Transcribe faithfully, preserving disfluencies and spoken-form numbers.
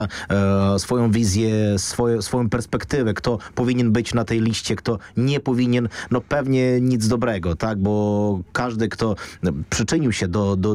e, swoją wizję, swoje, swoją perspektywę, kto powinien być na tej liście, kto nie powinien, no pewnie nic dobrego, tak, bo każdy, kto przyczynił się do, do